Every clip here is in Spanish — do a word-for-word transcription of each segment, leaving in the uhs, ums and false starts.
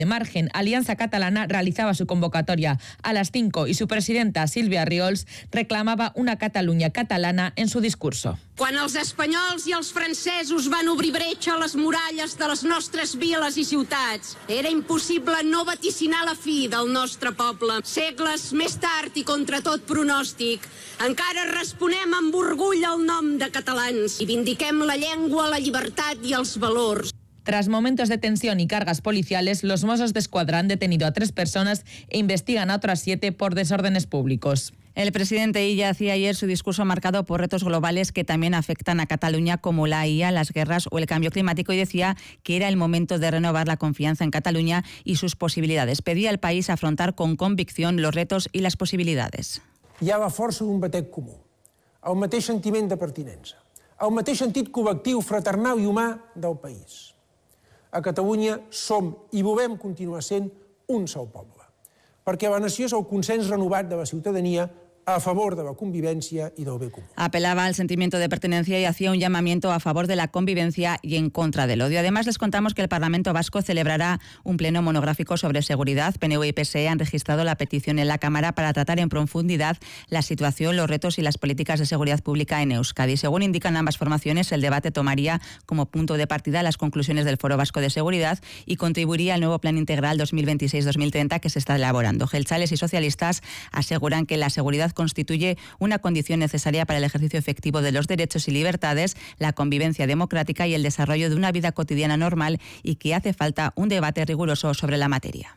De margen, Alianza Catalana realizaba su convocatoria a las cinco y su presidenta, Sílvia Riols, reclamaba una Cataluña catalana en su discurso. Quan els espanyols i els francesos van obrir bretxa a les muralles de les nostres viles i ciutats, era impossible no vaticinar la fi del nostre poble. Segles més tard i contra tot pronòstic, encara responem amb orgull al nom de catalans i vindiquem la llengua, la llibertat i els valors. Tras momentos de tensión y cargas policiales, los Mossos d'Esquadra han detenido a tres personas e investigan a otras siete por desórdenes públicos. El presidente Illa hacía ayer su discurso marcado por retos globales que también afectan a Cataluña, como la I A, las guerras o el cambio climático, y decía que era el momento de renovar la confianza en Cataluña y sus posibilidades. Pedía al país afrontar con convicción los retos y las posibilidades. Hi ha la força d'un batec comú, el mateix sentiment de pertinença, el mateix sentit col·lectiu, fraternal i humà del país. A Catalunya som i volem continuar sent un sol poble, perquè la nació és el consens renovat de la ciutadania a favor de la convivencia y del bien común. Apelaba al sentimiento de pertenencia y hacía un llamamiento a favor de la convivencia y en contra del odio. Además, les contamos que el Parlamento Vasco celebrará un pleno monográfico sobre seguridad. P N V y P S E han registrado la petición en la Cámara para tratar en profundidad la situación, los retos y las políticas de seguridad pública en Euskadi. Según indican ambas formaciones, el debate tomaría como punto de partida las conclusiones del Foro Vasco de Seguridad y contribuiría al nuevo Plan Integral dos mil veintiséis dos mil treinta que se está elaborando. Jeltzales y socialistas aseguran que la seguridad constituye una condición necesaria para el ejercicio efectivo de los derechos y libertades, la convivencia democrática y el desarrollo de una vida cotidiana normal, y que hace falta un debate riguroso sobre la materia.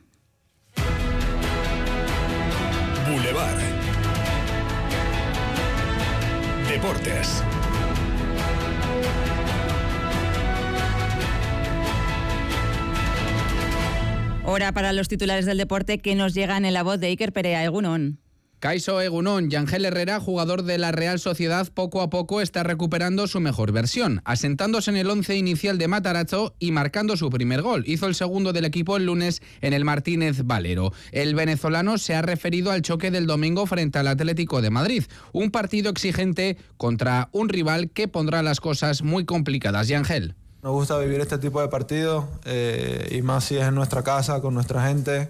Boulevard. Deportes. Hora para los titulares del deporte que nos llegan en la voz de Iker Perea. Egunon. Kaixo Egunon, Yangel Herrera, jugador de la Real Sociedad, poco a poco está recuperando su mejor versión, asentándose en el once inicial de Matarazzo y marcando su primer gol. Hizo el segundo del equipo el lunes en el Martínez Valero. El venezolano se ha referido al choque del domingo frente al Atlético de Madrid, un partido exigente contra un rival que pondrá las cosas muy complicadas. Yangel. Nos gusta vivir este tipo de partidos, eh, y más si es en nuestra casa, con nuestra gente.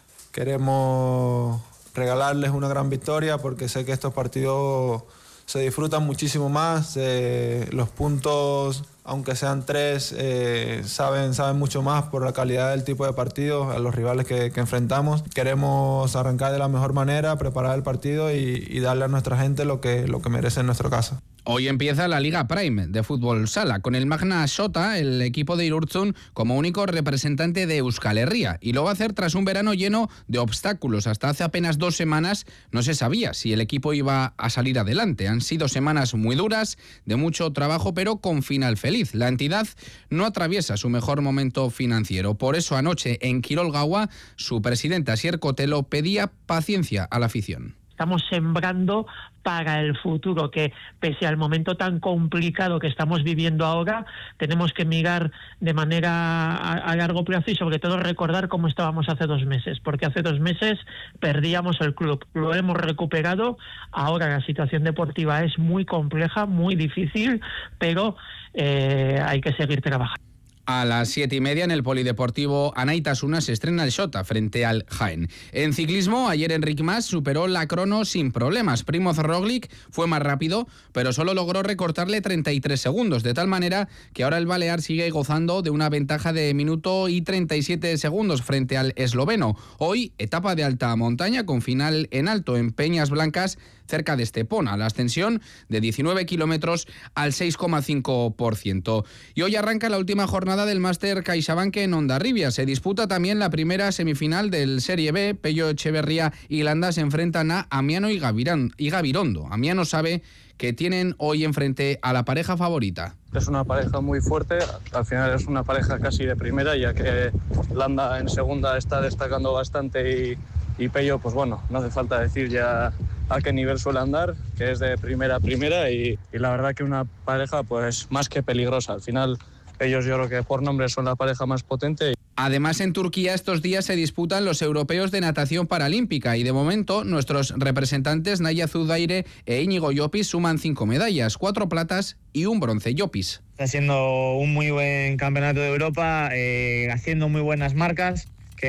Queremos regalarles una gran victoria porque sé que estos partidos se disfrutan muchísimo más. Eh, los puntos, aunque sean tres, eh, saben, saben mucho más por la calidad del tipo de partidos, a los rivales que, que enfrentamos. Queremos arrancar de la mejor manera, preparar el partido y, y darle a nuestra gente lo que, lo que merece en nuestra casa. Hoy empieza la Liga Prime de fútbol sala, con el Magna Sota, el equipo de Irurzun, como único representante de Euskal Herria. Y lo va a hacer tras un verano lleno de obstáculos. Hasta hace apenas dos semanas no se sabía si el equipo iba a salir adelante. Han sido semanas muy duras, de mucho trabajo, pero con final feliz. La entidad no atraviesa su mejor momento financiero. Por eso anoche en Kirolgaua, su presidente Asier Cotelo pedía paciencia a la afición. Estamos sembrando para el futuro, que pese al momento tan complicado que estamos viviendo ahora, tenemos que mirar de manera a, a largo plazo y sobre todo recordar cómo estábamos hace dos meses, porque hace dos meses perdíamos el club, lo hemos recuperado, ahora la situación deportiva es muy compleja, muy difícil, pero eh, hay que seguir trabajando. A las siete y media en el Polideportivo Anaitasuna se estrena el Xota frente al Jaén. En ciclismo, ayer Enric Mas superó la crono sin problemas. Primoz Roglic fue más rápido, pero solo logró recortarle treinta y tres segundos, de tal manera que ahora el balear sigue gozando de una ventaja de minuto y treinta y siete segundos frente al esloveno. Hoy, etapa de alta montaña con final en alto en Peñas Blancas, cerca de Estepona, la ascensión de diecinueve kilómetros al seis coma cinco por ciento. Y hoy arranca la última jornada del Máster CaixaBank en Hondarribia. Se disputa también la primera semifinal del Serie B. Pello Echeverría y Landa se enfrentan a Amiano y, Gavirán, y Gavirondo. Amiano sabe que tienen hoy enfrente a la pareja favorita. Es una pareja muy fuerte, al final es una pareja casi de primera, ya que Landa en segunda está destacando bastante y, y Pello, pues bueno, no hace falta decir ya a qué nivel suele andar, que es de primera a primera, y, y la verdad que una pareja pues más que peligrosa. Al final ellos yo creo que por nombre son la pareja más potente. Además, en Turquía estos días se disputan los europeos de natación paralímpica y de momento nuestros representantes Naya Zudaire e Íñigo Llopis suman cinco medallas, cuatro platas y un bronce. Llopis. Está siendo un muy buen campeonato de Europa, eh, haciendo muy buenas marcas.